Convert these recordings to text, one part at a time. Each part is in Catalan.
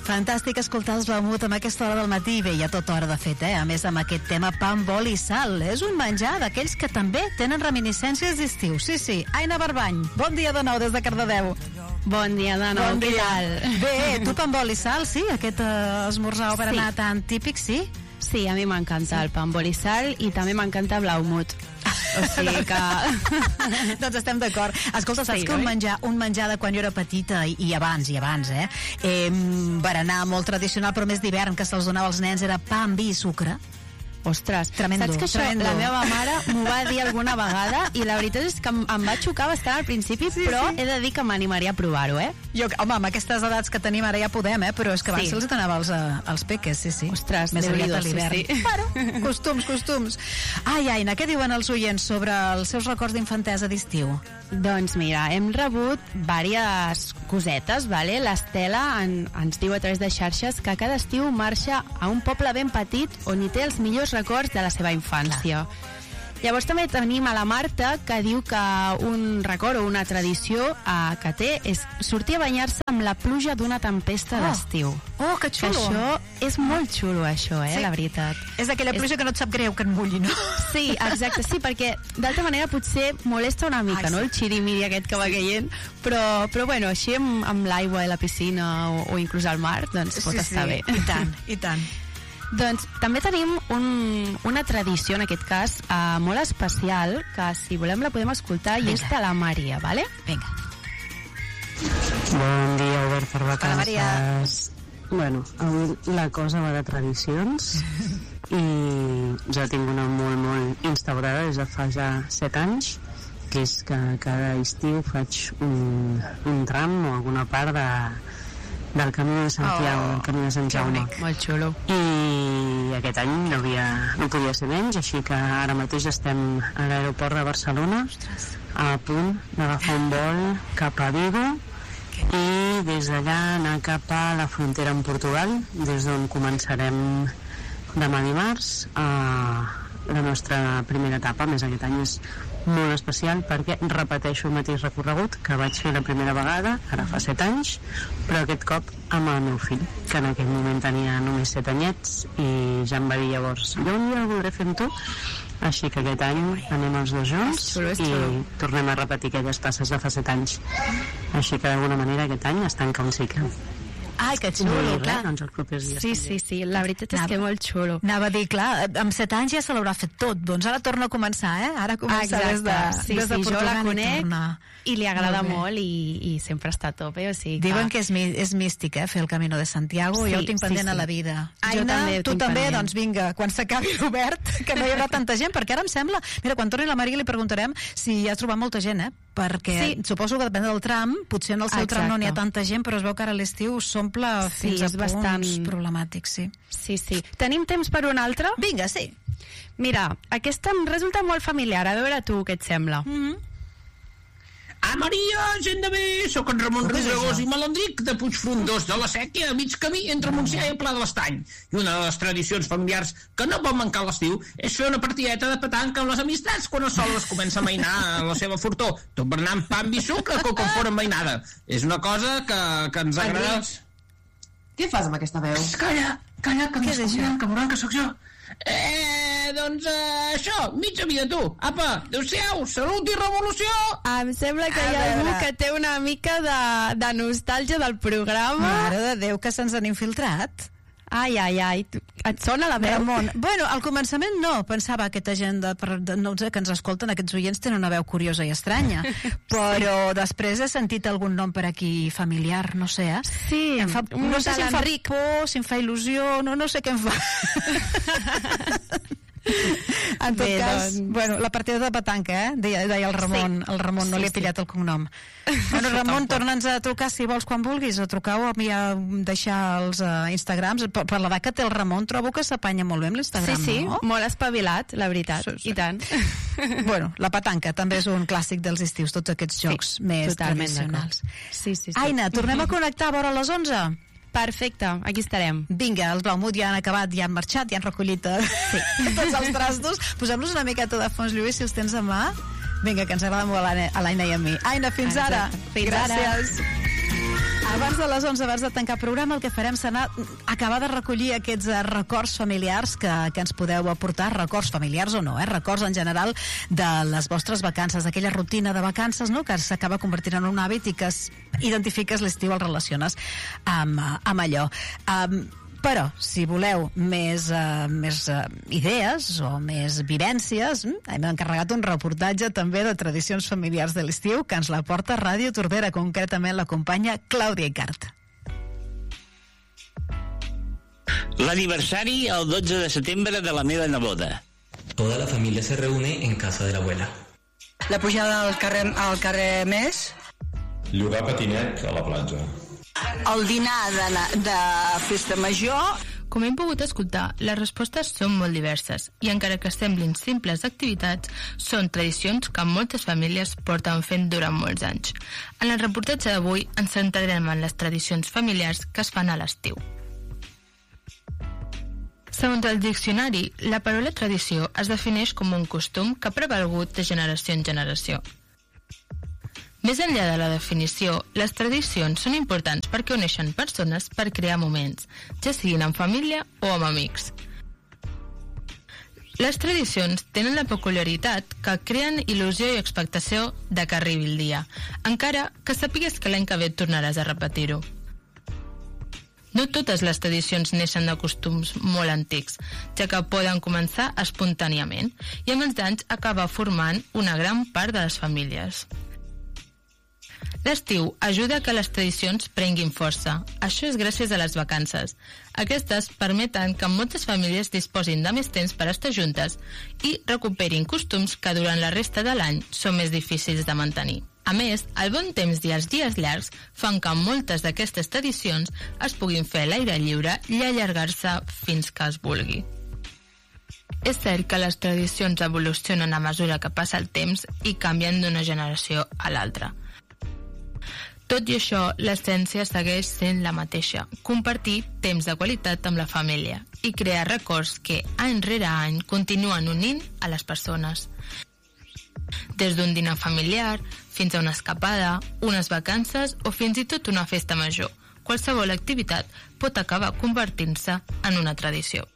Fantàstic escoltar els Blaumut amb aquesta hora del matí. Bé, ja tota hora de fet, A més, amb aquest tema pa amb oli i sal. És un menjar d'aquells que també tenen reminiscències d'estiu. Sí, sí. Aina Barbany, bon dia de nou des de Cardedeu. Bon dia de nou, bon què dia. tal? Bé, tu pa amb oli i sal, sí? Aquest esmorzar o berenar tan típic, sí? Sí, a mi m'encanta el pa amb oli i sal i també m'encanta Blaumut. O sigui que... Doncs estem d'acord. Escolta, saps que un menjar de quan jo era petita i abans, berenar molt tradicional, però més d'hivern, que se'ls donava als nens, era pa amb vi i sucre. Ostres, tremendo, saps que això tremendo. La meva mare m'ho va dir alguna vegada i la veritat és que em va xocar bastant al principi, sí, però sí. He de dir que m'animaria a provar-ho, Home, amb aquestes edats que tenim ara ja podem, però és que abans se'ls donava als peques, sí. Ostres, més aviat a l'hivern. Sí. Bueno, costums. Ai, Aina, què diuen els oients sobre els seus records d'infantesa d'estiu? Doncs mira, hem rebut diverses cosetes, vale? L'Estela ens diu a través de xarxes que cada estiu marxa a un poble ben petit on hi té els millors records de la seva infància. Llavors també tenim a la Marta, que diu que un record o una tradició que té és sortir a banyar-se amb la pluja d'una tempesta d'estiu. Oh, que xulo! Que això és molt xulo, això, sí. La veritat. És aquella pluja que no et sap greu que et mulli, no? Sí, exacte, sí, perquè d'altra manera potser molesta una mica, no? El xirimiri aquest que va caient, però bueno, així amb l'aigua de la piscina o inclús al mar, doncs pot estar bé. I tant. Doncs també tenim una tradició, en aquest cas, molt especial, que si volem la podem escoltar, i és de la Maria, vale? Vinga. Bon dia, Albert, per vacances. Hola, Maria. Bueno, avui la cosa va de tradicions i jo tinc una molt instaurada des de fa ja 7 anys, que és que cada estiu faig un tram o alguna part del Camí de Santiago, del Camí de Sant Jaume. Molt xulo. I aquest any no podia ser menys, així que ara mateix estem a l'aeroport de Barcelona, a punt d'agafar un vol cap a Vigo i des d'allà anar cap a la frontera amb Portugal, des d'on començarem demà dimarts la nostra primera etapa. Més aquest any és molt especial perquè repeteixo el mateix recorregut que vaig fer la primera vegada, ara fa 7 anys, però aquest cop amb el meu fill, que en aquell moment tenia només 7 anyets i ja em va dir llavors, jo un dia el voldré fer amb tu, així que aquest any anem els dos junts i tornem a repetir aquelles passes de fa 7 anys, així que d'alguna manera aquest any es tanca un cicle. Ai, que xulo, clar. Doncs els propers dies sí, la veritat és que molt xulo. Anava a dir, clar, amb 7 anys ja se l'haurà fet tot, doncs ara torna a començar, Ara comença des de Portugal. Jo la conec i li agrada molt i sempre està a tope, o sigui que... Diuen que és místic, fer el Camino de Santiago, jo ho tinc pendent a la vida. Aina, tu també, doncs vinga, quan s'acabi l'obert, que no hi haurà tanta gent, perquè ara em sembla... Mira, quan torni la Maria li preguntarem si hi has trobat molta gent, perquè suposo que depèn del tram, potser en el seu tram no n'hi ha tanta gent, però es veu que ara a l'estiu s'omple fins a punts bastant problemàtics, sí. Tenim temps per un altre? Vinga, sí. Mira, aquesta em resulta molt familiar, a veure tu què et sembla. Maria, gent de bé, sóc en Ramon Rodregós i Malandric de Puigfrondós de la Sèquia, a mig camí entre Montsià i el Pla de l'Estany. I una de les tradicions familiars que no pot mancar a l'estiu és fer una partideta de petanca amb les amistats quan el sol es comença a amainar a la seva fortor, tot berenant pa amb vi sucre com fora envainada. És una cosa que ens agrada... Què fas amb aquesta veu? Calla, que m'escolten, que veuran que sóc jo. Doncs això, mitja vida tu. Apa, adéu-siau, salut i revolució. Em sembla que hi ha algú que té una mica de nostàlgia del programa. Mare de Déu, que se'ns han infiltrat. Ai, et sona la veu? Ramon, bueno, al començament no, pensava aquesta gent no sé, que ens escolten, aquests oients tenen una veu curiosa i estranya, però després he sentit algun nom per aquí familiar, no sé, Sí, no sé si em fa por, si em fa il·lusió, no sé què em fa. En tot cas, bueno, la partida de petanca, deia el Ramon, el Ramon no li he pillat el cognom. Bueno, Ramon, torna'ns a trucar si vols quan vulguis, o trucar o a deixar els Instagrams, per l'edat que té el Ramon trobo que s'apanya molt bé amb l'Instagram, sí, no? Molt espavilat, la veritat, i tant. Bueno, la petanca també és un clàssic dels estius, tots aquests jocs més tradicionals. Sí. Aina, tornem a connectar a vora les 11? Perfecte, aquí estarem. Vinga, els Blaumut ja han acabat, ja han marxat, ja han recollit tots els trastos. Posem-los una miqueta de fons, Lluís, si els tens a mà. Vinga, que ens agrada molt a l'Aina i a mi. Aina, fins ara. Fins ara. Gràcies. Abans de les 11, abans de tancar el programa, el que farem serà acabar de recollir aquests records familiars que ens podeu aportar, records familiars o no, records en general de les vostres vacances, aquella rutina de vacances, no?, que s'acaba convertint en un hàbit i que identifiques l'estiu, el relaciones amb allò. Però, si voleu més idees o més vivències, hem encarregat un reportatge també de tradicions familiars de l'estiu que ens la porta Ràdio Tordera, concretament la companya Clàudia Icart. L'aniversari el 12 de setembre de la meva neboda. Toda la familia se reúne en casa de la abuela. La pujada al carrer Més. Llogar patinet a la platja. El dinar de festa major. Com hem pogut escoltar, les respostes són molt diverses i encara que semblin simples activitats, són tradicions que moltes famílies porten fent durant molts anys. En el reportatge d'avui ens centrarem en les tradicions familiars que es fan a l'estiu. Segons el diccionari, la paraula tradició es defineix com un costum que ha prevalgut de generació en generació. Més enllà de la definició, les tradicions són importants perquè uneixen persones per crear moments, ja siguin en família o amb amics. Les tradicions tenen la peculiaritat que creen il·lusió i expectació de que arribi el dia, encara que sàpigues que l'any que ve tornaràs a repetir-ho. No totes les tradicions neixen de costums molt antics, ja que poden començar espontàniament i amb els anys acabar formant una gran part de les famílies. L'estiu ajuda a que les tradicions prenguin força. Això és gràcies a les vacances. Aquestes permeten que moltes famílies disposin de més temps per estar juntes i recuperin costums que durant la resta de l'any són més difícils de mantenir. A més, el bon temps i els dies llargs fan que moltes d'aquestes tradicions es puguin fer a l'aire lliure i allargar-se fins que es vulgui. És cert que les tradicions evolucionen a mesura que passa el temps i canvien d'una generació a l'altra. Tot i això, l'essència segueix sent la mateixa, compartir temps de qualitat amb la família i crear records que, any rere any, continuen unint a les persones. Des d'un dinar familiar, fins a una escapada, unes vacances o fins i tot una festa major, qualsevol activitat pot acabar convertint-se en una tradició.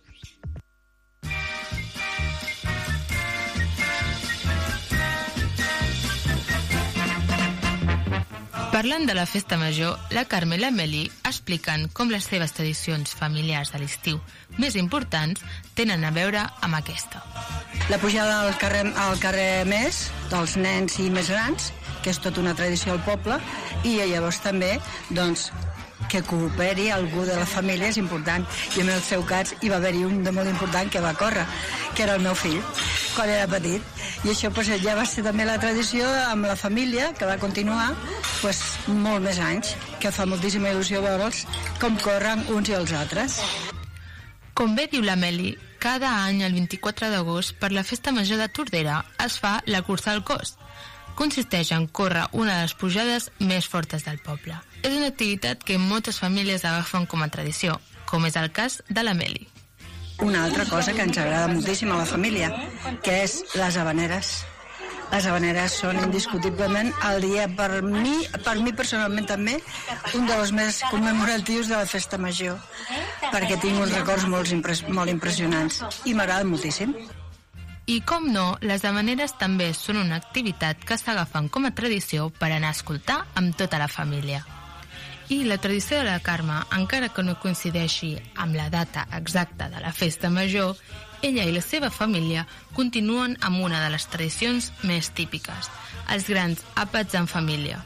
Parlant de la festa major, la Carme i l'Amélie expliquen com les seves tradicions familiars de l'estiu més importants tenen a veure amb aquesta. La pujada al carrer Més, dels nens i més grans, que és tota una tradició al poble, i llavors també, doncs, que cooperi algú de la família és important. I en el seu cas hi va haver-hi un de molt important que va córrer, que era el meu fill, quan era petit. I això ja va ser també la tradició amb la família, que va continuar molt més anys, que fa moltíssima il·lusió veure'ls com corren uns i els altres. Com bé diu l'Amélie, cada any el 24 d'agost per la festa major de Tordera es fa la cursa al cos. Consisteix en córrer una de les pujades més fortes del poble. És una activitat que moltes famílies agafen com a tradició, com és el cas de l'Amélie. Una altra cosa que ens agrada moltíssim a la família, que és les habaneres. Les habaneres són indiscutiblement el dia, per mi personalment també, un dels més commemoratius de la festa major, perquè tinc uns records molt impressionants i m'agrada moltíssim. I com no, les habaneres també són una activitat que s'agafen com a tradició per anar a escoltar amb tota la família. I la tradició de la Carme, encara que no coincideixi amb la data exacta de la festa major, ella i la seva família continuen amb una de les tradicions més típiques, els grans àpats en família.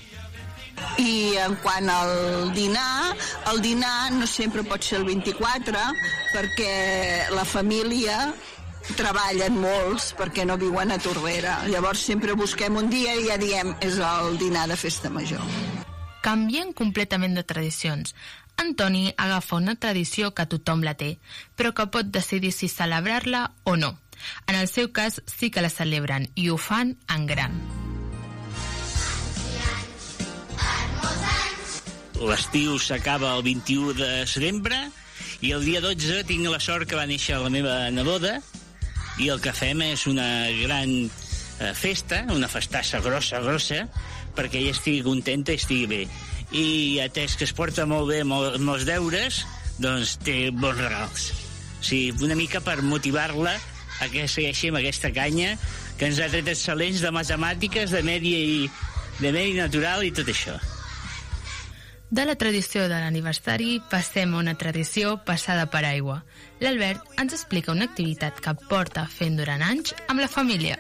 I en quant al dinar no sempre pot ser el 24, perquè la família treballen molts perquè no viuen a Tordera. Llavors sempre busquem un dia i ja diem és el dinar de festa major. Canvien completament de tradicions. Antoni agafa una tradició que tothom la té, però que pot decidir si celebrar-la o no. En el seu cas sí que la celebren i ho fan en gran. L'estiu s'acaba el 21 de setembre i el dia 12 tinc la sort que va néixer la meva neboda i el que fem és una gran festa, una festassa grossa, perquè ella estigui contenta i estigui bé. i atès que es porta molt bé amb els deures, doncs té bons regals. O sigui, una mica per motivar-la a que segueixi amb aquesta canya que ens ha tret excel·lents de matemàtiques, de medi natural i tot això. De la tradició de l'aniversari passem a una tradició passada per aigua. L'Albert ens explica una activitat que porta fent durant anys amb la família.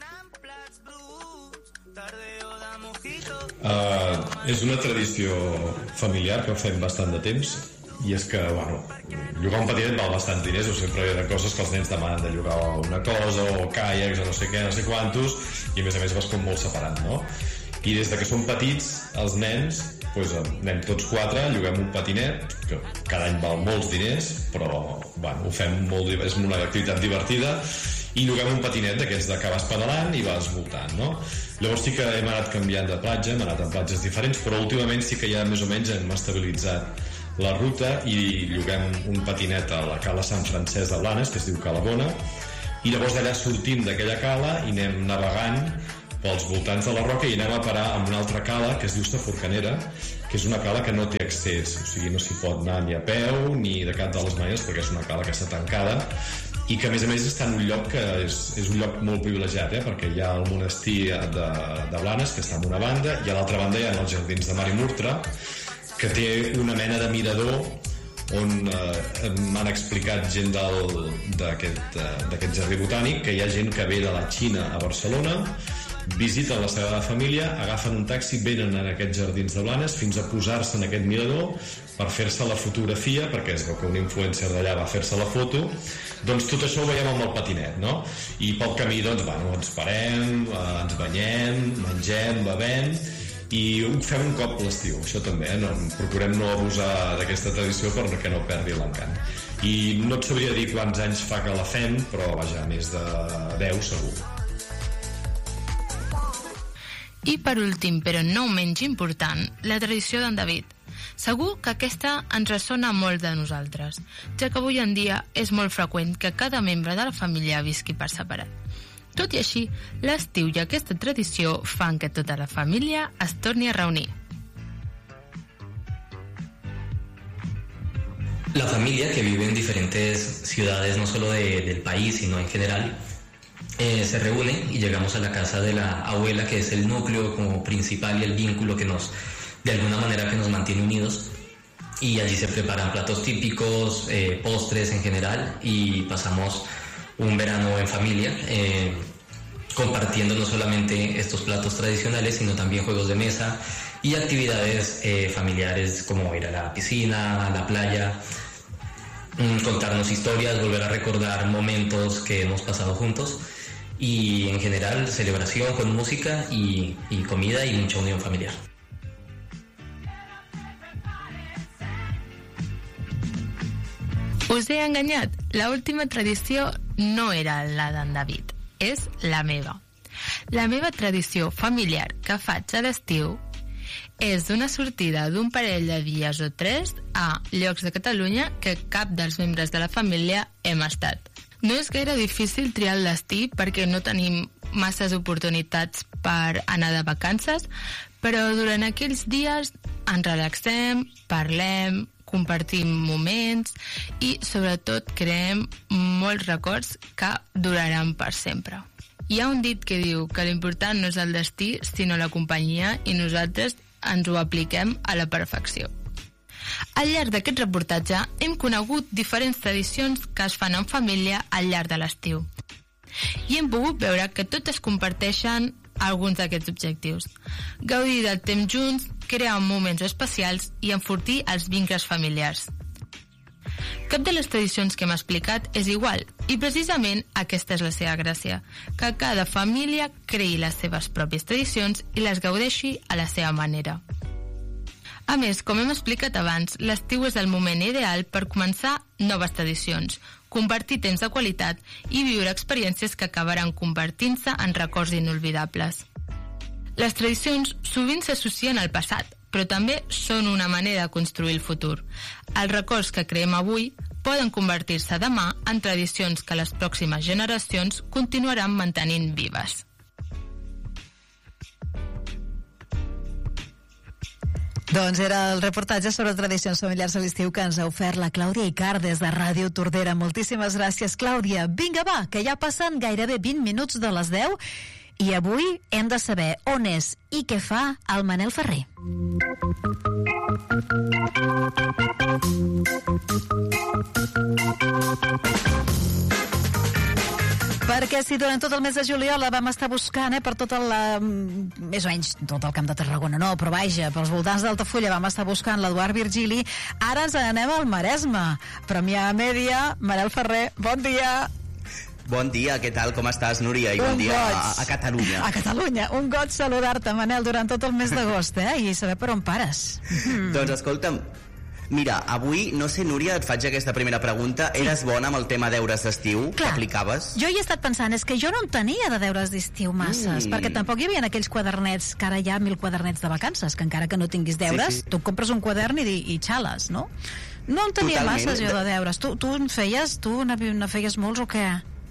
És una tradició familiar que fem bastant de temps, i és que, llogar un patinet val bastants diners, o sempre hi ha coses que els nens demanen de llogar una cosa, o caiacs, o no sé què, no sé quantos, i a més vas com molt separant, no? I des de que som petits, els nens, anem tots 4, lloguem un patinet, que cada any val molts diners, però ho fem és una activitat divertida, i lloguem un patinet d'aquests que vas pedalant i vas voltant, no? Llavors sí que hem anat canviant de platja, hem anat a platges diferents, però últimament sí que ja més o menys hem estabilitzat la ruta i lloguem un patinet a la cala Sant Francesc de Blanes, que es diu Cala Bona, i llavors d'allà sortim d'aquella cala i anem navegant pels voltants de la roca i anem a parar amb una altra cala que es diu Sa Forcanera, que és una cala que no té accés, o sigui, no s'hi pot anar ni a peu ni de cap de les maneres, perquè és una cala que està tancada i que a més està en un lloc que és un lloc molt privilegiat, perquè hi ha el monestir de Blanes, que està en una banda, i a l'altra banda hi ha els jardins de Mar i Murtra, que té una mena de mirador on m'han explicat gent d'aquest jardí botànic que hi ha gent que ve de la Xina a Barcelona, visiten la Sagrada Família, agafen un taxi, venen a aquests jardins de Blanes fins a posar-se en aquest mirador per fer-se la fotografia, perquè es veu que un influencer d'allà va fer-se la foto. Doncs tot això ho veiem amb el patinet, no? I pel camí, ens parem, ens banyem, mengem, bevem, i ho fem un cop l'estiu, això també, procurem no abusar d'aquesta tradició perquè no perdi l'encant. I no et sabria dir quants anys fa que la fem, però més de 10 segur. I per últim, però no menys important, la tradició d'en David. Segur que aquesta ens ressona molt de nosaltres, ja que avui en dia és molt freqüent que cada membre de la família visqui per separat. Tot i així, l'estiu i aquesta tradició fan que tota la família es torni a reunir. La familia, que vive en diferentes ciudades, no solo del país, sino en general, se reúne y llegamos a la casa de la abuela, que es el núcleo como principal y el vínculo que de alguna manera que nos mantiene unidos, y allí se preparan platos típicos, postres en general, y pasamos un verano en familia, compartiendo no solamente estos platos tradicionales, sino también juegos de mesa y actividades familiares como ir a la piscina, a la playa, contarnos historias, volver a recordar momentos que hemos pasado juntos, y en general celebración con música y comida y mucha unión familiar. Us he enganyat, l'última tradició no era la d'en David, és la meva. La meva tradició familiar que faig a l'estiu és una sortida d'un parell de dies o 3 a llocs de Catalunya que cap dels membres de la família hem estat. No és gaire difícil triar el destí perquè no tenim masses oportunitats per anar de vacances, però durant aquells dies ens relaxem, parlem, compartim moments i sobretot creem molts records que duraran per sempre. Hi ha un dit que diu que l'important no és el destí sinó la companyia, i nosaltres ens ho apliquem a la perfecció. Al llarg d'aquest reportatge hem conegut diferents tradicions que es fan en família al llarg de l'estiu i hem pogut veure que totes comparteixen alguns d'aquests objectius: gaudir del temps junts, crear moments especials i enfortir els vincles familiars. Cap de les tradicions que hem explicat és igual, i precisament aquesta és la seva gràcia, que cada família creï les seves pròpies tradicions i les gaudeixi a la seva manera. A més, com hem explicat abans, l'estiu és el moment ideal per començar noves tradicions, compartir temps de qualitat i viure experiències que acabaran convertint-se en records inolvidables. Les tradicions sovint s'associen al passat, però també són una manera de construir el futur. Els records que creem avui poden convertir-se demà en tradicions que les pròximes generacions continuaran mantenint vives. Doncs era el reportatge sobre tradicions familiars a l'estiu que ens ha ofert la Clàudia Icart des de Ràdio Tordera. Moltíssimes gràcies, Clàudia. Vinga, va, que ja passen gairebé 20 minuts de les 10 i avui hem de saber on és i què fa el Manel Ferrer. Perquè si durant tot el mes de juliol la vam estar buscant per tot el... més o menys tot el Camp de Tarragona, no, però vaja, pels voltants d'Altafulla vam estar buscant l'Eduard Virgili, ara ens anem al Maresme. Premià Mèdia, Manel Ferrer, bon dia. Bon dia, què tal, com estàs, Núria? I bon dia a Catalunya. A Catalunya, un goig saludar-te, Manel, durant tot el mes d'agost, i saber per on pares. Doncs escolta'm, mira, avui, no sé, Núria, et faig aquesta primera pregunta. Eres bona amb el tema deures d'estiu que aplicaves? Jo hi he estat pensant, és que jo no en tenia de deures d'estiu masses, perquè tampoc hi havia aquells quadernets, que ara hi ha 1000 quadernets de vacances, que encara que no tinguis deures, tu compres un quadern i xales, no? No en tenia masses jo de deures. Tu en feies? Tu ne feies molts o què?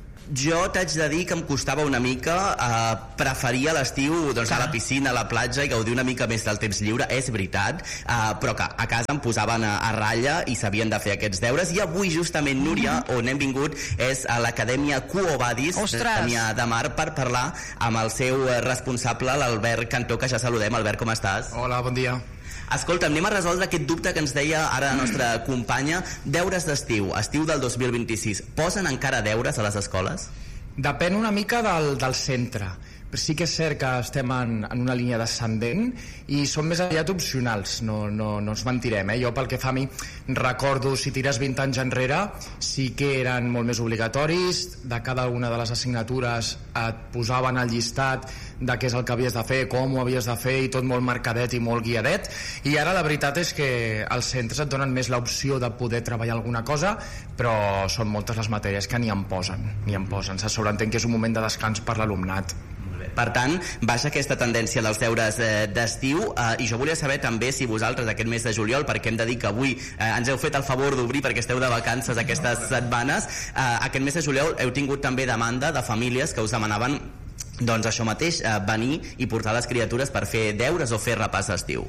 Jo t'haig de dir que em costava una mica, preferia l'estiu a la piscina, a la platja i gaudir una mica més del temps lliure, és veritat, però que a casa em posaven a ratlla i s'havien de fer aquests deures. I avui justament, Núria, on hem vingut és a l'Acadèmia Quo Vadis de Mar per parlar amb el seu responsable, l'Albert Cantó, que ja saludem. Albert, com estàs? Hola, bon dia. Escolta, anem a resoldre aquest dubte que ens deia ara la nostra companya. Deures d'estiu, estiu del 2026. Posen encara deures a les escoles? Depèn una mica del centre. Però sí que és cert que estem en una línia descendent i són més aviat opcionals, no ens mentirem. Jo, pel que fa a mi, recordo, si tires 20 anys enrere, sí que eren molt més obligatoris. De cada una de les assignatures et posaven al llistat de què és el que havies de fer, com ho havies de fer, i tot molt marcadet i molt guiadet. I ara la veritat és que els centres et donen més l'opció de poder treballar alguna cosa, però són moltes les matèries que ni en posen. Se sobreentén que és un moment de descans per l'alumnat. Per tant, baixa aquesta tendència dels deures d'estiu, i jo volia saber també si vosaltres aquest mes de juliol, perquè hem de dir que avui ens heu fet el favor d'obrir perquè esteu de vacances aquestes setmanes, aquest mes de juliol heu tingut també demanda de famílies que us demanaven doncs això mateix, venir i portar les criatures per fer deures o fer repàs d'estiu.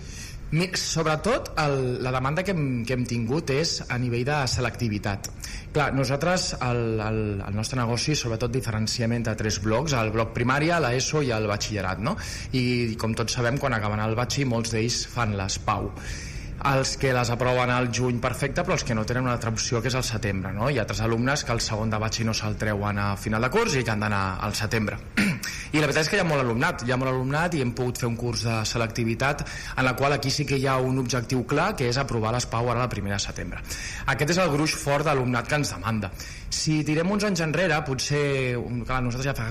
Sobretot la demanda que hem tingut és a nivell de selectivitat. Clar, nosaltres el nostre negoci sobretot diferenciem entre 3 blocs: el bloc primària, l'ESO i el batxillerat, no? I com tots sabem, quan acaben el batxi molts d'ells fan les PAU. Els que les aproven al juny, perfecte, però els que no tenen una altra opció, que és al setembre, no? Hi ha altres alumnes que el segon de batxi no se'l treuen a final de curs i que han d'anar al setembre. I la veritat és que hi ha molt alumnat i hem pogut fer un curs de selectivitat en la qual aquí sí que hi ha un objectiu clar, que és aprovar les PAU ara la primera de setembre. Aquest és el gruix fort d'alumnat que ens demanda. Si tirem uns anys enrere, potser, clar, nosaltres ja fa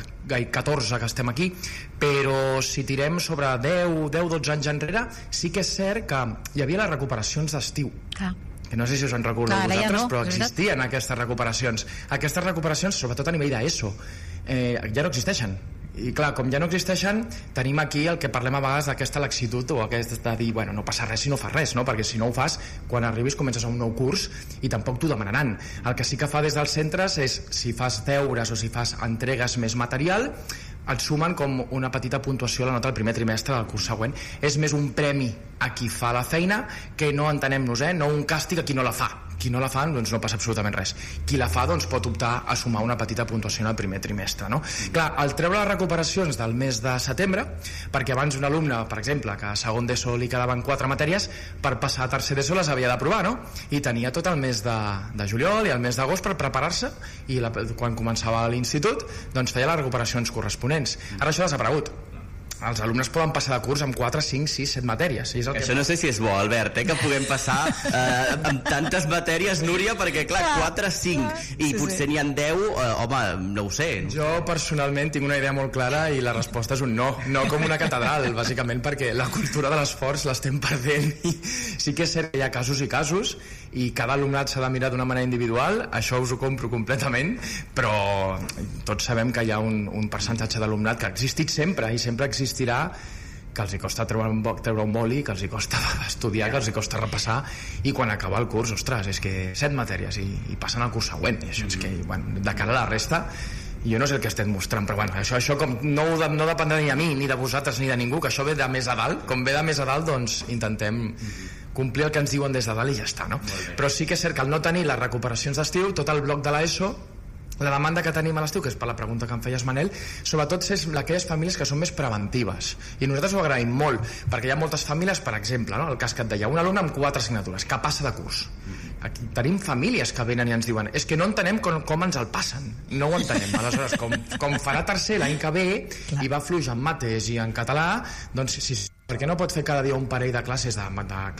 14 que estem aquí, però si tirem sobre 10-12 anys enrere, sí que és cert que hi havia les recuperacions d'estiu. Que no sé si us en recordeu vosaltres, però existien aquestes recuperacions. Aquestes recuperacions, sobretot a nivell d'ESO, ja no existeixen. I clar, com ja no existeixen, tenim aquí el que parlem a vegades d'aquesta laxitud o aquest de dir, bueno, no passa res si no fas res, no? Perquè si no ho fas, quan arribis comences a un nou curs i tampoc t'ho demanaran. El que sí que fa des dels centres és, si fas deures o si fas entregues més material, et sumen com una petita puntuació a la nota del primer trimestre del curs següent. És més un premi a qui fa la feina que no entenem-nos, no un càstig a qui no la fa. Qui no la fa, doncs no passa absolutament res. Qui la fa, doncs pot optar a sumar una petita puntuació en el primer trimestre, no? Clar, al treure les recuperacions del mes de setembre, perquè abans un alumne, per exemple, que a segon d'ESO li quedaven 4 matèries, per passar a tercer d'ESO les havia d'aprovar, no? I tenia tot el mes de juliol i el mes d'agost per preparar-se, i quan començava l'institut, doncs feia les recuperacions corresponents. Ara això ha desaparegut. Els alumnes poden passar de curs amb 4, 5, 6, 7 matèries. Això no sé si és bo, Albert, que puguem passar amb tantes matèries, Núria, perquè clar, 4, 5 i potser n'hi ha 10, home, no ho sé. Jo personalment tinc una idea molt clara i la resposta és un no com una catedral, bàsicament perquè la cultura de l'esforç l'estem perdent, i sí que és cert que hi ha casos i casos i cada alumnat s'ha de mirar d'una manera individual, això us ho compro completament, però tots sabem que hi ha un percentatge d'alumnat que ha existit sempre i sempre existirà, que els hi costa treure un boli, que els hi costa estudiar, que els hi costa repassar, i quan acaba el curs, ostres, és que 7 matèries i passen al curs següent, i això és que, bueno, de cara a la resta Jo no sé el que estem mostrant, però bueno, això com no dependrà ni de mi, ni de vosaltres, ni de ningú, que això ve de més a dalt. Com ve de més a dalt, doncs intentem complir el que ens diuen des de dalt i ja està, no? Però sí que és cert que al no tenir les recuperacions d'estiu, tot el bloc de l'ESO, la demanda que tenim a l'estiu, que és per la pregunta que em feies, Manel, sobretot és aquelles famílies que són més preventives, i nosaltres ho agraïm molt, perquè hi ha moltes famílies, per exemple, no? El cas que et deia, un alumne amb 4 assignatures que passa de curs. Aquí tenim famílies que venen i ens diuen és que no entenem com ens el passen, no ho entenem. Aleshores, com farà tercer l'any que ve i va fluix en mates i en català, doncs perquè no pot fer cada dia un parell de classes de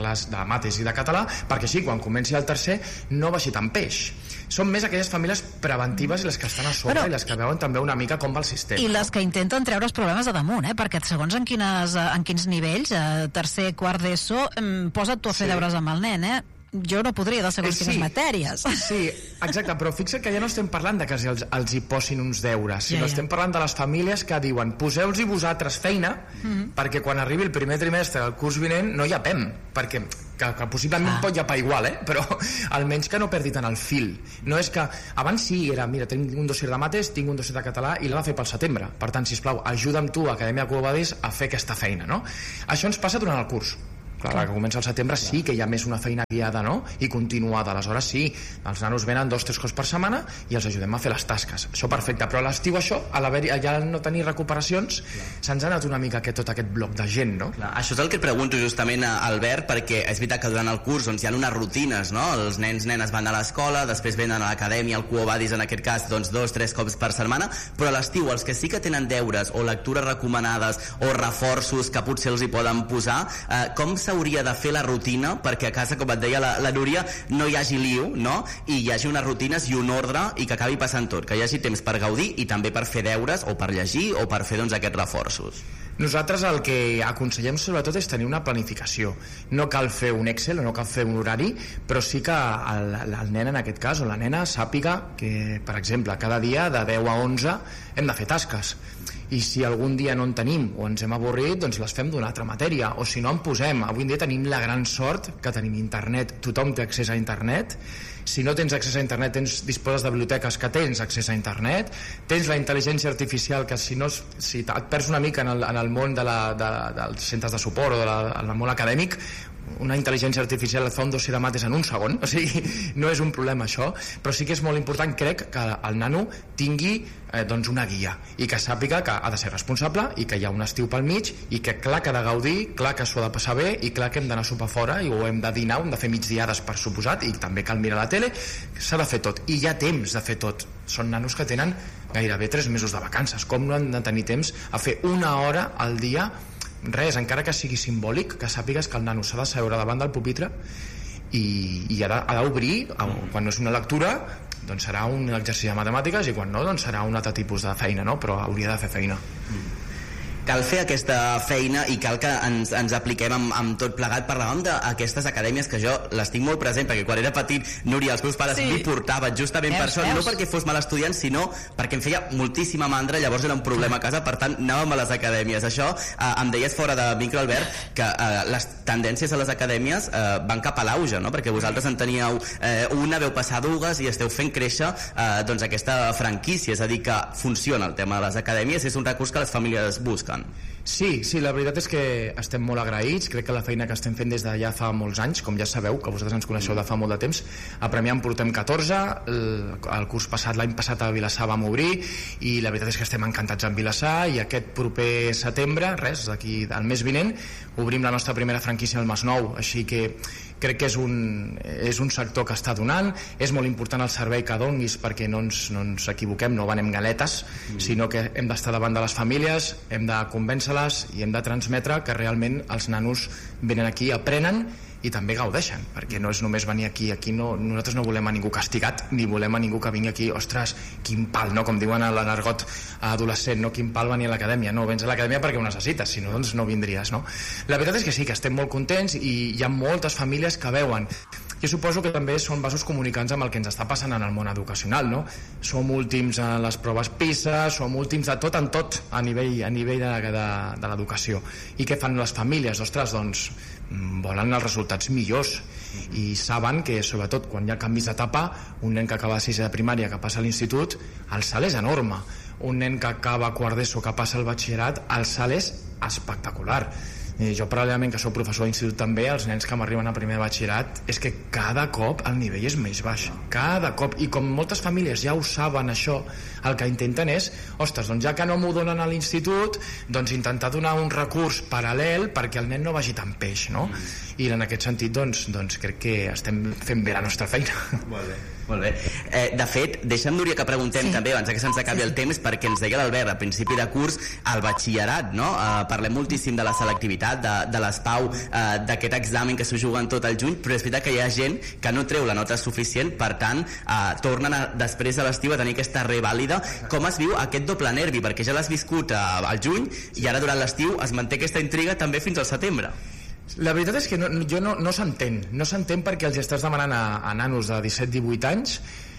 mates i de català, perquè així quan comenci el tercer no baixi tan peix. Són més aquelles famílies preventives i les que estan a sobre i les que veuen també una mica com va el sistema. I les que intenten treure els problemes de damunt, perquè segons en quins nivells, tercer, quart d'ESO, posa't tu a fer deures amb el nen, jo no podria de segons quines matèries. Sí, exacte, però fixa't que ja no estem parlant de que els hi posin uns deures, sinó estem parlant de les famílies que diuen poseu-los-hi vosaltres feina perquè quan arribi el primer trimestre del curs vinent no hi ha PEM, perquè que possiblement pot llepar igual, però almenys que no perdi tant el fil. No és que abans sí, era, mira, tinc un dossier de mates, tinc un dossier de català i l'ha de fer pel setembre, per tant, sisplau, ajuda'm tu, Acadèmia Quo Vadis, a fer aquesta feina, no? Això ens passa durant el curs. Clar, que comença el setembre sí que hi ha més una feina guiada, no? I continuada, aleshores sí, els nanos venen 2 o 3 cops per setmana i els ajudem a fer les tasques, això perfecte, però a l'estiu això, ja no tenir recuperacions, se'ns ha anat una mica tot aquest bloc de gent, no? Clar, això és el que et pregunto justament, Albert, perquè és veritat que durant el curs doncs, hi ha unes rutines, no? Els nenes van a l'escola, després venen a l'acadèmia, al Quo Vadis en aquest cas, doncs 2 o 3 cops per setmana, però a l'estiu els que sí que tenen deures o lectures recomanades o reforços que potser els hi poden posar, com s'hauria de fer la rutina perquè a casa, com et deia la Núria, no hi hagi liu, no? I hi hagi unes rutines i un ordre i que acabi passant tot, que hi hagi temps per gaudir i també per fer deures o per llegir o per fer doncs, aquests reforços. Nosaltres el que aconsellem sobretot és tenir una planificació. No cal fer un Excel o no cal fer un horari, però sí que el nen en aquest cas o la nena sàpiga que, per exemple, cada dia de 10 a 11 hem de fer tasques. I si algun dia no en tenim o ens hem avorrit, doncs les fem d'una altra matèria, o si no en posem. Avui en dia tenim la gran sort que tenim internet, tothom té accés a internet. Si no tens accés a internet, disposes de biblioteques que tens accés a internet, tens la intel·ligència artificial que si et perds una mica en el món dels centres de suport o en el món acadèmic, una intel·ligència artificial et fa un dossier de mates en un segon, o sigui, no és un problema això, però sí que és molt important, crec, que el nano tingui doncs una guia i que sàpiga que ha de ser responsable i que hi ha un estiu pel mig i que clar que ha de gaudir, clar que s'ho ha de passar bé i clar que hem d'anar a sopar fora i ho hem de dinar, hem de fer migdiades per suposat i també cal mirar la tele, s'ha de fer tot i hi ha temps de fer tot. Són nanos que tenen gairebé 3 mesos de vacances, com no han de tenir temps a fer una hora al dia res, encara que sigui simbòlic, que sàpigues que el nano s'ha de seure davant del pupitre i ha d'obrir, quan no és una lectura doncs serà un exercici de matemàtiques i quan no, doncs serà un altre tipus de feina, no? Però hauria de fer feina. Cal fer aquesta feina i cal que ens apliquem amb tot plegat. Parlàvem d'aquestes acadèmies que jo les tinc molt present perquè quan era petit, Núria, els meus pares m'hi portaven justament per això, no perquè fos mal estudiant, sinó perquè em feia moltíssima mandra, llavors era un problema a casa, per tant anàvem a les acadèmies. Això em deies fora de micro, Albert, que les tendències a les acadèmies van cap a l'auge, no? Perquè vosaltres en teníeu una, veu passar 2 i esteu fent créixer doncs aquesta franquícia, és a dir, que funciona el tema de les acadèmies, és un recurs que les famílies busquen. Sí, la veritat és que estem molt agraïts, crec que la feina que estem fent des de ja fa molts anys, com ja sabeu, que vosaltres ens coneixeu de fa molt de temps, a Premià en portem 14, el curs passat, l'any passat a Vilassar vam obrir i la veritat és que estem encantats amb Vilassar i aquest proper setembre, d'aquí al mes vinent, obrim la nostra primera franquícia al Masnou, així que crec que és un sector que està donant, és molt important el servei que donis perquè no ens equivoquem, no venem galetes, sinó que hem d'estar davant de les famílies, hem de convèncer-les i hem de transmetre que realment els nanos venen aquí, aprenen i també gaudeixen, perquè no és només venir aquí nosaltres no volem a ningú castigat ni volem a ningú que vingui aquí, ostres, quin pal, no? Com diuen a l'argot adolescent, no? Quin pal venir a l'acadèmia, no, vens a l'acadèmia perquè ho necessites, si no, doncs no vindries, no? La veritat és que sí, que estem molt contents i hi ha moltes famílies que veuen. Jo suposo que també són vasos comunicants amb el que ens està passant en el món educacional, no? Som últims a les proves PISA, som últims de tot en tot a nivell de l'educació. I què fan les famílies? Ostres, doncs volen els resultats millors i saben que, sobretot, quan hi ha canvis d'etapa, un nen que acaba de sisè de primària que passa a l'institut, el salt és enorme. Un nen que acaba quart d'ESO que passa al batxillerat, el salt és espectacular. Jo, paral·lelament, que soc professor d'institut també, els nens que m'arriben a primer de batxillerat, és que cada cop el nivell és més baix, cada cop, i com moltes famílies ja ho saben això, el que intenten és, ostres, doncs ja que no m'ho donen a l'institut, doncs intentar donar un recurs paral·lel perquè el nen no vagi tan peix, no? I en aquest sentit, doncs crec que estem fent bé la nostra feina. Molt bé. Molt bé. De fet, deixa'm, Núria, que preguntem també, abans que se'ns acabi el temps, perquè ens deia l'Albert a principi de curs, el batxillerat, no? Parlem moltíssim de la selectivitat, de les PAU, d'aquest examen que s'ho juguen tot el juny, però és veritat que hi ha gent que no treu la nota suficient, per tant, tornen després de l'estiu a tenir aquesta revàlida. Com es viu aquest doble nervi? Perquè ja l'has viscut al juny i ara durant l'estiu es manté aquesta intriga també fins al setembre. La veritat és que no s'entén perquè els estàs demanant a nanos de 17-18 anys.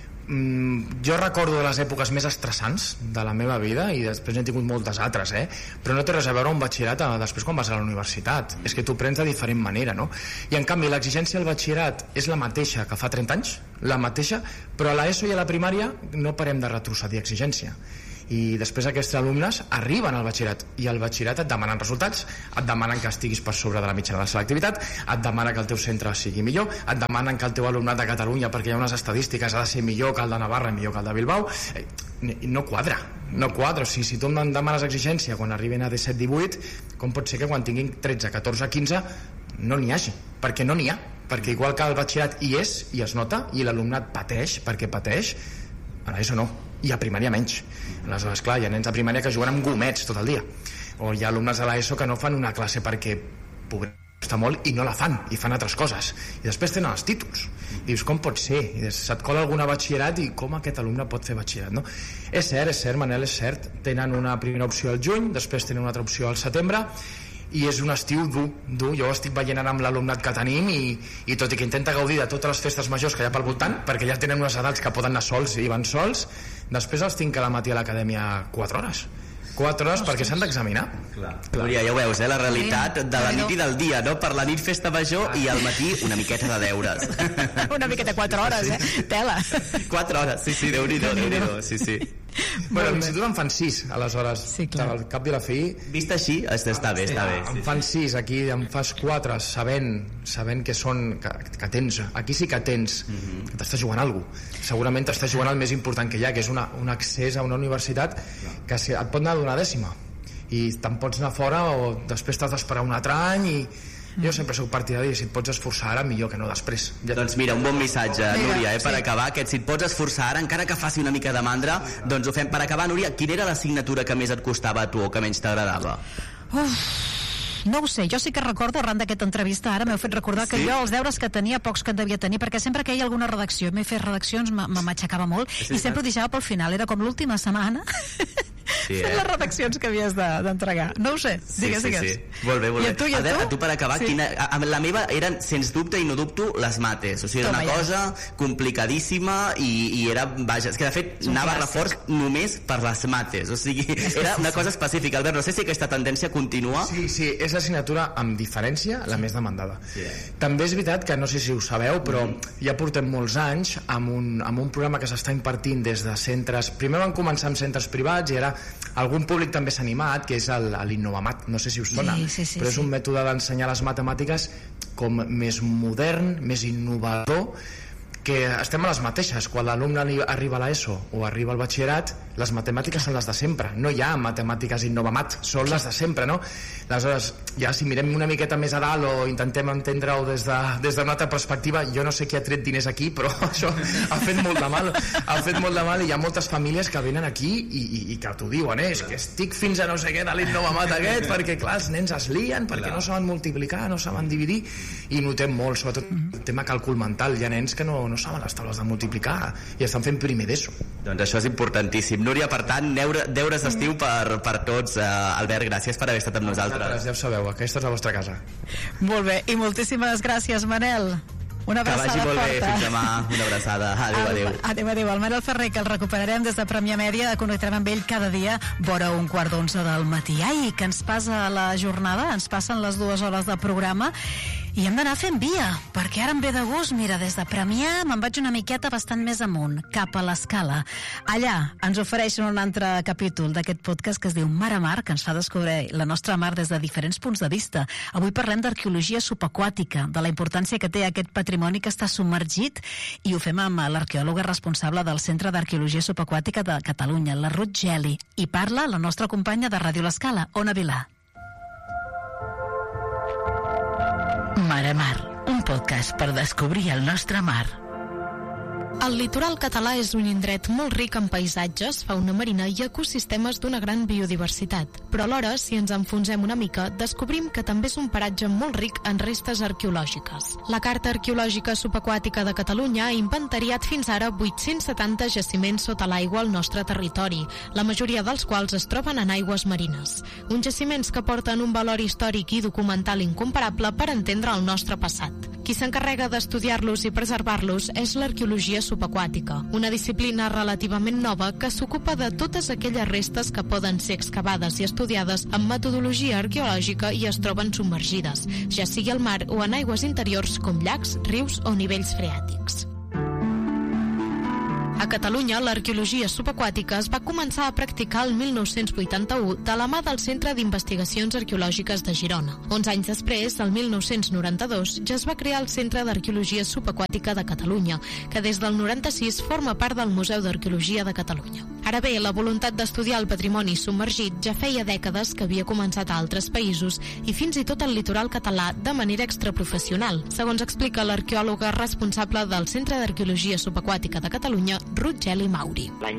Jo recordo de les èpoques més estressants de la meva vida i després n'he tingut moltes altres, però no té res a veure un batxillerat després quan vas a la universitat. És que t'ho prens de diferent manera, no? I en canvi l'exigència al batxillerat és la mateixa que fa 30 anys, la mateixa, però a l'ESO i a la primària no parem de retrocedir exigència. I després aquests alumnes arriben al batxillerat i al batxillerat et demanen resultats, et demanen que estiguis per sobre de la mitjana de la selectivitat, et demanen que el teu centre sigui millor, et demanen que el teu alumnat de Catalunya, perquè hi ha unes estadístiques, ha de ser millor que el de Navarra i millor que el de Bilbao. No quadra. O sigui, si tu em demanes exigència quan arriben a 17-18, com pot ser que quan tinguin 13, 14, 15 no n'hi hagi? Perquè no n'hi ha, perquè igual que el batxillerat hi és i es nota i l'alumnat pateix perquè pateix, a l'ESO no, i a primària menys. Aleshores, clar, hi ha nens de primària que juguen amb gomets tot el dia, o hi ha alumnes de l'ESO que no fan una classe perquè costa molt i no la fan, i fan altres coses, i després tenen els títols. I dius, com pot ser? I se't cola alguna batxillerat i com aquest alumne pot fer batxillerat, no? És cert, Manel, és cert. Tenen una primera opció al juny, després tenen una altra opció al setembre, i és un estiu dur. Jo estic veient ara amb l'alumnat que tenim i tot i que intenta gaudir de totes les festes majors que hi ha pel voltant, perquè ja tenen unes edats que poden anar sols i van sols, després els tinc cada matí a l'acadèmia 4 hores perquè s'han d'examinar. Núria, ja ho veus, la realitat de la nit i del dia, no? Per la nit festa major i al matí una miqueta de deures. Una miqueta 4 hores, Tela. 4 hores, sí, Déu-n'hi-do, sí. Bueno, a l'institut en fan 6, aleshores, al cap i la fi... Vist així, està bé. En fan 6, aquí en fas 4, sabent que són... que tens, aquí sí que tens, que t'estàs jugant alguna cosa. Segurament t'estàs jugant el més important que hi ha, que és un accés a una universitat que et pot anar d'una dècima i te'n pots anar fora o després t'has d'esperar un altre any i jo sempre soc partidari i si et pots esforçar ara millor que no després. Doncs mira, un bon missatge, Núria, per acabar, aquest si et pots esforçar ara, encara que faci una mica de mandra, doncs ho fem. Per acabar, Núria, quina era l'assignatura que més et costava a tu o que menys t'agradava? No ho sé, jo sí que recordo, arran d'aquesta entrevista ara m'heu fet recordar que jo els deures que tenia, pocs que en devia tenir, perquè sempre que hi ha alguna redacció, m'he fet redaccions, m'aixecava molt, i sempre ho deixava pel final, era com l'última setmana fent les redaccions que havies d'entregar. No ho sé, digues. Molt bé. I a tu per acabar, la meva eren, sens dubte i no dubto, les mates. O sigui, era una cosa complicadíssima i era, vaja, és que de fet anava a reforç només per les mates. O sigui, era una cosa específica. Albert, no sé si aquesta tendència continua. Sí, és l'assignatura amb diferència la més demandada. També és veritat que, no sé si ho sabeu, però ja portem molts anys amb un programa que s'està impartint des de centres... Primer van començar amb centres privats i ara algun públic també s'ha animat, que és l'Innovamat, no sé si us sona, però és un mètode d'ensenyar les matemàtiques com més modern, més innovador, que estem a les mateixes. Quan l'alumne arriba a l'ESO o arriba al batxillerat, les matemàtiques són les de sempre, no hi ha matemàtiques Innovamat, són les de sempre, no? Aleshores, ja si mirem una miqueta més a dalt o intentem entendre-ho des d'una altra perspectiva, jo no sé qui ha tret diners aquí, però això ha fet molt de mal, i hi ha moltes famílies que venen aquí i que t'ho diuen, és que estic fins a no sé què de l'Innovamat aquest, perquè clar, els nens es lien, perquè no saben multiplicar, no saben dividir, i notem molt, sobretot el tema càlcul mental. Hi ha nens que no saben les taules de multiplicar i estan fent primer d'ESO. Doncs això és importantíssim. Núria, per tant, deures d'estiu per tots. Albert, gràcies per haver estat amb nosaltres. Ja ho sabeu, aquesta és la vostra casa. Molt bé, i moltíssimes gràcies, Manel. Una abraçada forta. Que vagi molt bé, fins demà. Una abraçada. Adéu. El Manel Ferrer, que el recuperarem des de Premià Mèdia, connectarem amb ell cada dia vora 1:15 del matí. Ai, que ens passa la jornada, ens passen les 2 hores de programa. I hem d'anar fent via, perquè ara em ve de gust, mira, des de Premià me'n vaig una miqueta bastant més amunt, cap a l'Escala. Allà ens ofereixen un altre capítol d'aquest podcast que es diu Mar a Mar, que ens fa descobrir la nostra mar des de diferents punts de vista. Avui parlem d'arqueologia subaquàtica, de la importància que té aquest patrimoni que està submergit, i ho fem amb l'arqueòloga responsable del Centre d'Arqueologia Subaquàtica de Catalunya, la Ruth Geli, i parla la nostra companya de Ràdio L'Escala, Ona Vilà. Mar a Mar, un podcast per descobrir el nostre mar. El litoral català és un indret molt ric en paisatges, fauna marina i ecosistemes d'una gran biodiversitat. Però alhora, si ens enfonsem una mica, descobrim que també és un paratge molt ric en restes arqueològiques. La Carta Arqueològica Subaquàtica de Catalunya ha inventariat fins ara 870 jaciments sota l'aigua al nostre territori, la majoria dels quals es troben en aigües marines. Uns jaciments que porten un valor històric i documental incomparable per entendre el nostre passat. Qui s'encarrega d'estudiar-los i preservar-los és l'arqueologia subaquàtica, una disciplina relativament nova que s'ocupa de totes aquelles restes que poden ser excavades i estudiades amb metodologia arqueològica i es troben submergides, ja sigui al mar o en aigües interiors com llacs, rius o nivells freàtics. A Catalunya, l'arqueologia subaquàtica es va començar a practicar el 1981 de la mà del Centre d'Investigacions Arqueològiques de Girona. 11 anys després, el 1992, ja es va crear el Centre d'Arqueologia Subaquàtica de Catalunya, que des del 96 forma part del Museu d'Arqueologia de Catalunya. Ara bé, la voluntat d'estudiar el patrimoni submergit ja feia dècades que havia començat a altres països i fins i tot al litoral català de manera extraprofessional, segons explica l'arqueòloga responsable del Centre d'Arqueologia Subaquàtica de Catalunya, Ruth Geli Mauri. L'any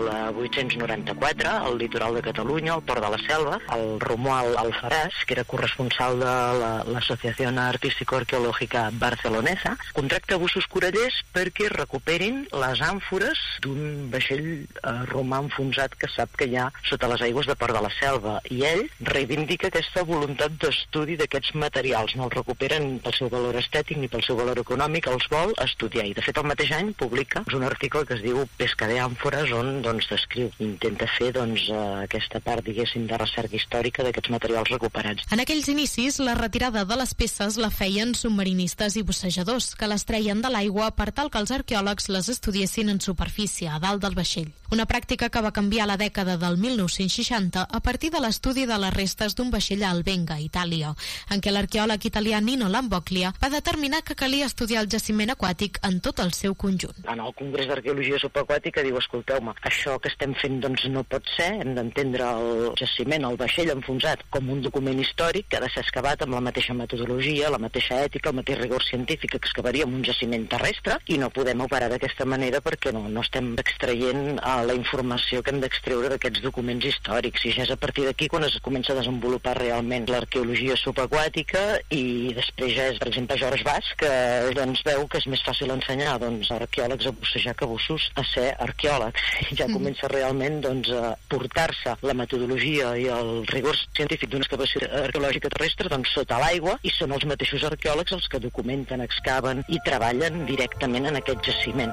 1894, al litoral de Catalunya, al Port de la Selva, el Romuald Alfaràs, que era corresponsal de l'Associació Artístico-Arqueològica Barcelonesa, contracta bussos corallers perquè recuperin les àmfores d'un vaixell romà enfonsat que sap que hi ha sota les aigües de Port de la Selva. I ell reivindica aquesta voluntat d'estudi d'aquests materials. No els recuperen pel seu valor estètic ni pel seu valor econòmic, els vol estudiar. I de fet el mateix any publica un article que es diu Pesca d'àmfores, on descriu, intenta fer aquesta part, diguéssim, de recerca històrica d'aquests materials recuperats. En aquells inicis, la retirada de les peces la feien submarinistes i bussejadors, que les treien de l'aigua per tal que els arqueòlegs les estudiessin en superfície, a dalt del vaixell. Una pràctica que va canviar a la dècada del 1960 a partir de l'estudi de les restes d'un vaixell a Albenga, Itàlia, en què l'arqueòleg italià Nino Lamboclia va determinar que calia estudiar el jaciment aquàtic en tot el seu conjunt. En el Congrés d'Arqueologia Subaquàtica diu, escolteu-me, això que estem fent no pot ser, hem d'entendre el jaciment, el vaixell enfonsat, com un document històric que ha de ser excavat amb la mateixa metodologia, la mateixa ètica, el mateix rigor científic que excavaríem un jaciment terrestre, i no podem operar d'aquesta manera perquè no estem extraient la informació que hem d'extreure d'aquests documents històrics, i ja és a partir d'aquí quan es comença a desenvolupar realment l'arqueologia subaquàtica. I després ja és, per exemple, George Bass, que veu que és més fàcil ensenyar arqueòlegs a bussejar que bussos a ser arqueòlegs. I ja comença realment a portar-se la metodologia i el rigor científic d'una excavació arqueològica terrestre sota l'aigua, i són els mateixos arqueòlegs els que documenten, excaven i treballen directament en aquest jaciment.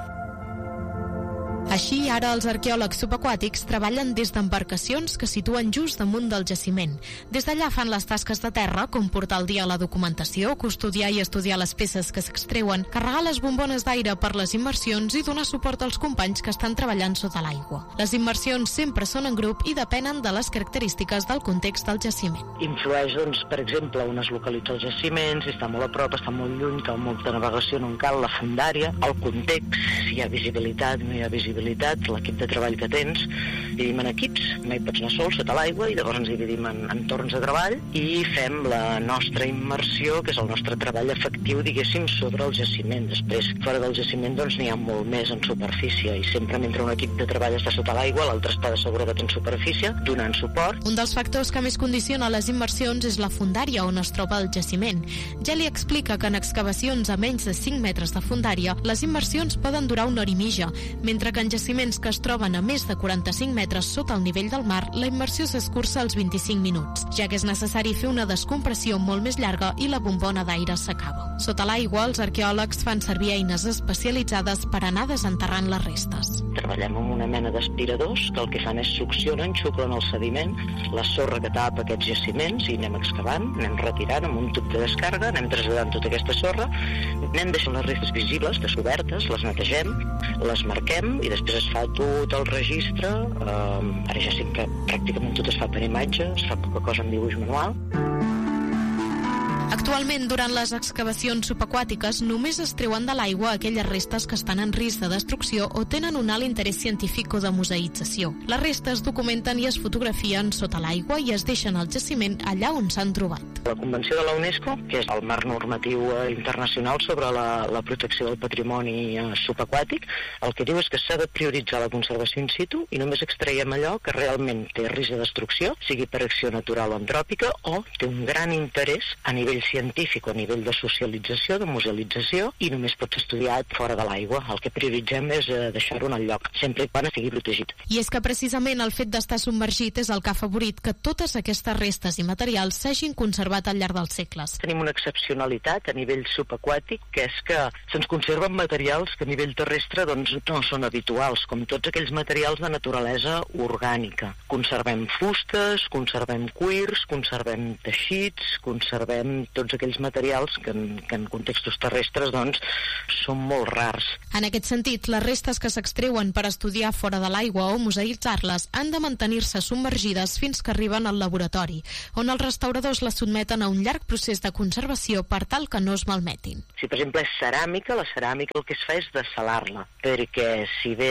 Així, ara els arqueòlegs subaquàtics treballen des d'embarcacions que situen just damunt del jaciment. Des d'allà fan les tasques de terra, com portar al dia la documentació, custodiar i estudiar les peces que s'extreuen, carregar les bombones d'aire per les immersions i donar suport als companys que estan treballant sota l'aigua. Les immersions sempre són en grup i depenen de les característiques del context del jaciment. Influeix, per exemple, on es localitza el jaciment, si està molt a prop, està molt lluny, cal molta navegació, no en cal, la fundària, el context, si hi ha visibilitat, no hi ha visibilitat, l'equip de treball que tens, dividim en equips, mai pots anar sol sota l'aigua, i llavors ens dividim en torns de treball i fem la nostra immersió, que és el nostre treball efectiu, diguéssim, sobre el jaciment. Després, fora del jaciment, n'hi ha molt més en superfície, i sempre mentre un equip de treball està sota l'aigua, l'altre està de seguretat en superfície, donant suport. Un dels factors que més condiciona les immersions és la fundària on es troba el jaciment. Ja li explica que en excavacions a menys de 5 metres de fundària, les immersions poden durar 1 hora i mitja, mentre que en En jaciments que es troben a més de 45 metres sota el nivell del mar, la immersió s'escurça als 25 minuts, ja que és necessari fer una descompressió molt més llarga i la bombona d'aire s'acaba. Sota l'aigua, els arqueòlegs fan servir eines especialitzades per anar desenterrant les restes. Treballem amb una mena d'aspiradors que el que fan és succionen, xuclen el sediment, la sorra que tapa aquests jaciments, i anem excavant, anem retirant amb un tub de descàrrega, anem traslladant tota aquesta sorra, anem deixant les restes visibles, descobertes, les netegem, les marquem i després es fa tot el registre. Ara ja sé que pràcticament tot es fa per imatge, es fa poca cosa en dibuix manual. Actualment, durant les excavacions subaquàtiques, només es treuen de l'aigua aquelles restes que estan en risc de destrucció o tenen un alt interès científic o de museïtzació. Les restes es documenten i es fotografien sota l'aigua i es deixen al jaciment allà on s'han trobat. La Convenció de la UNESCO, que és el marc normatiu internacional sobre la protecció del patrimoni subaquàtic, el que diu és que s'ha de prioritzar la conservació in situ i només extraiem allò que realment té risc de destrucció, sigui per acció natural o antròpica, o té un gran interès a nivell científic o a nivell de socialització, de musealització, i només pot ser estudiat fora de l'aigua. El que prioritzem és deixar-ho en el lloc, sempre i quan estigui protegit. I és que precisament el fet d'estar submergit és el que ha afavorit que totes aquestes restes i materials s'hagin conservat al llarg dels segles. Tenim una excepcionalitat a nivell subaquàtic, que és que se'ns conserven materials que a nivell terrestre doncs, no són habituals, com tots aquells materials de naturalesa orgànica. Conservem fustes, conservem cuirs, conservem teixits, conservem tots aquells materials que en contextos terrestres doncs, són molt rars. En aquest sentit, les restes que s'extreuen per estudiar fora de l'aigua o museïtzar-les han de mantenir-se submergides fins que arriben al laboratori, on els restauradors les sotmeten a un llarg procés de conservació per tal que no es malmetin. Si, per exemple, és ceràmica, la ceràmica el que es fa és dessalar-la, perquè si ve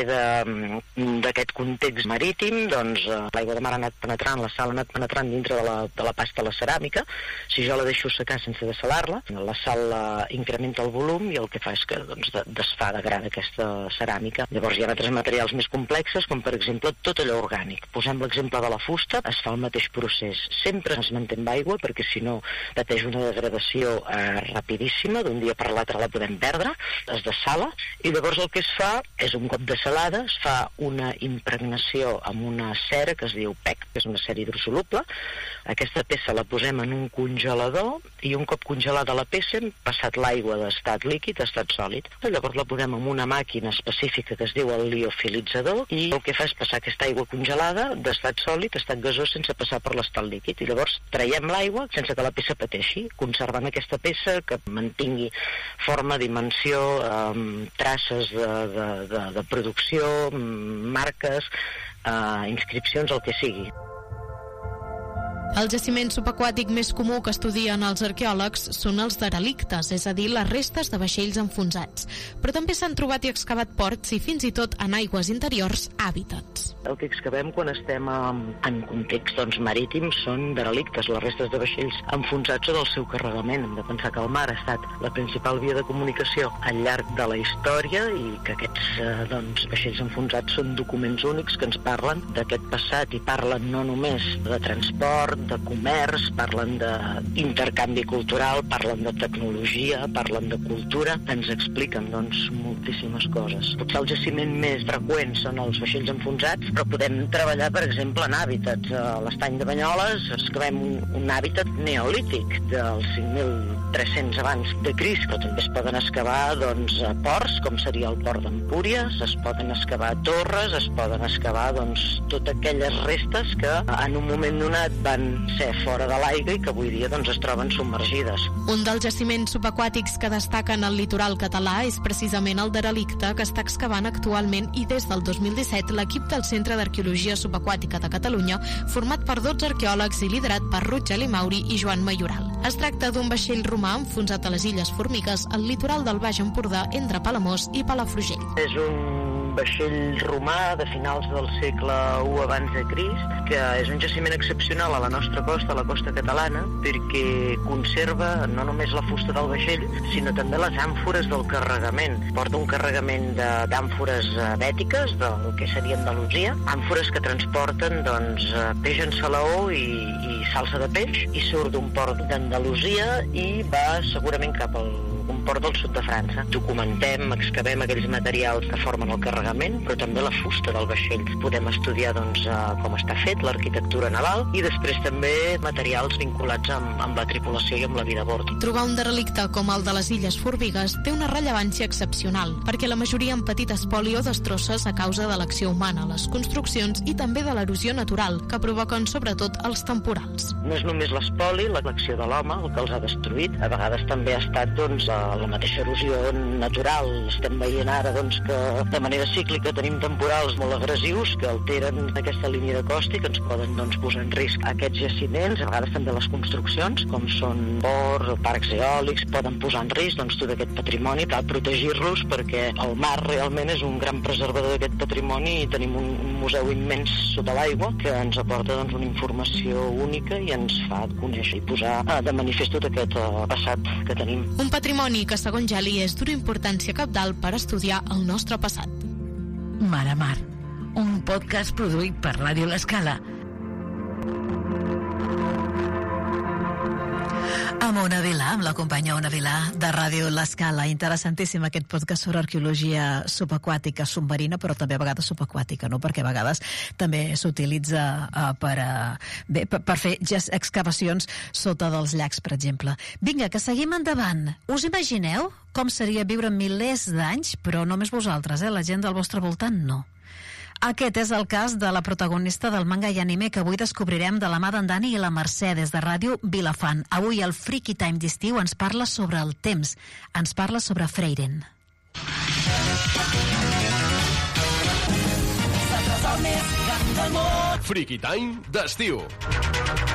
d'aquest context marítim, doncs l'aigua de mar ha anat penetrant, la sal ha anat penetrant dintre de la pasta de la ceràmica. Si jo la deixo secar sense dessalar-la, la sal incrementa el volum i el que fa és que doncs, desfà, degrada aquesta ceràmica. Llavors hi ha altres materials més complexes, com per exemple tot allò orgànic. Posem l'exemple de la fusta, es fa el mateix procés. Sempre es manté amb aigua perquè si no pateix una degradació rapidíssima, d'un dia per l'altre la podem perdre, es dessala, i llavors el que es fa és un cop dessalada, es fa una impregnació amb una cera que es diu PEC, que és una cera hidrosoluble. Aquesta peça la posem en un congelador i un cop congelada la peça hem passat l'aigua d'estat líquid a estat sòlid. Llavors la posem en una màquina específica que es diu el liofilitzador i el que fa és passar aquesta aigua congelada d'estat sòlid a estat gasós sense passar per l'estat líquid, i llavors traiem l'aigua sense que la peça pateixi, conservant aquesta peça que mantingui forma, dimensió, traces de producció, marques, inscripcions, el que sigui. El jaciment subaquàtic més comú que estudien els arqueòlegs són els derelictes, és a dir, les restes de vaixells enfonsats. Però també s'han trobat i excavat ports i fins i tot en aigües interiors hàbitats. El que excavem quan estem en context marítims són derelictes, les restes de vaixells enfonsats o del seu carregament. Hem de pensar que el mar ha estat la principal via de comunicació al llarg de la història i que aquests vaixells enfonsats són documents únics que ens parlen d'aquest passat i parlen no només de transport, de comerç, parlen d'intercanvi cultural, parlen de tecnologia, parlen de cultura, ens expliquen moltíssimes coses. Potser el jaciment més freqüent són els vaixells enfonsats, però podem treballar, per exemple, en hàbitats. A l'estany de Banyoles excavem un hàbitat neolític dels 5.300 abans de Crist, però també es poden excavar ports, com seria el port d'Empúries, es poden excavar torres, es poden excavar totes aquelles restes que en un moment donat van ser fora de l'aigua i que avui dia es troben submergides. Un dels jaciments subaquàtics que destaquen al litoral català és precisament el derelicte que està excavant actualment i des del 2017 l'equip del Centre d'Arqueologia Subaquàtica de Catalunya, format per 12 arqueòlegs i liderat per Rogeli Mauri i Joan Mayoral. Es tracta d'un vaixell romà enfonsat a les Illes Formigues, al litoral del Baix Empordà, entre Palamós i Palafrugell. És un vaixell romà de finals del segle I abans de Crist, que és un jaciment excepcional a la nostra costa, a la costa catalana, perquè conserva no només la fusta del vaixell, sinó també les àmfores del carregament. Porta un carregament d'àmfores bètiques, del que seria Andalusia, àmfores que transporten peix en salaó i salsa de peix, i surt d'un port d'Andalusia i va segurament cap a algun port del sud de França. Documentem, excavem aquells materials que formen el carregament, però també la fusta del vaixell. Podem estudiar com està fet, l'arquitectura naval, i després també materials vinculats amb la tripulació i amb la vida a bord. Trobar un derelicte com el de les Illes Formigues té una rellevància excepcional, perquè la majoria en petit espoli o destrosses a causa de l'acció humana, les construccions i també de l'erosió natural, que provoquen sobretot els temporals. No és només l'espoli, l'acció de l'home, el que els ha destruït. A vegades també ha estat la mateixa erosió natural. Estem veient ara que de manera cíclica tenim temporals molt agressius que alteren aquesta línia de costa i que ens poden posar en risc aquests jaciments. A vegades també les construccions, com són ports o parcs eòlics, poden posar en risc tot aquest patrimoni. Cal protegir-los perquè el mar realment és un gran preservador d'aquest patrimoni i tenim un museu immens sota l'aigua que ens aporta una informació única i ens fa conèixer i posar de manifest tot aquest passat que tenim. Un patrimoni que, segons Geli, és d'una importància cabdal per estudiar el nostre passat. Mar a Mar, un podcast produït per Ràdio L'Escala. Amb Ona Vilà, amb la companya Ona Vilà de Ràdio L'Escala. Interessantíssim aquest podcast sobre arqueologia subaquàtica, submarina, però també a vegades subaquàtica, no? Perquè a vegades també s'utilitza per fer excavacions sota dels llacs, per exemple. Vinga, que seguim endavant. Us imagineu com seria viure milers d'anys, però només vosaltres, la gent del vostre voltant no? Aquest és el cas de la protagonista del manga i anime que avui descobrirem de la mà d'en Dani i la Mercè des de Ràdio Vilafant. Avui el Freaky Time d'estiu ens parla sobre el temps, ens parla sobre Freyren. Freaky Time d'estiu.